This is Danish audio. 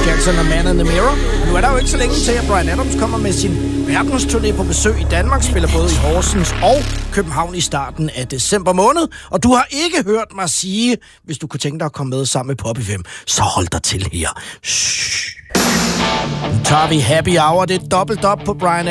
Jackson og Man in the Mirror. Nu er der jo ikke så længe til, at Bryan Adams kommer med sin verdensturné på besøg i Danmark, spiller både i Horsens og København i starten af december måned. Og du har ikke hørt mig sige, hvis du kunne tænke dig at komme med sammen med Pop FM, så hold dig til her. Shhh. Nu tager vi happy hour, det er dobbelt op på Bryan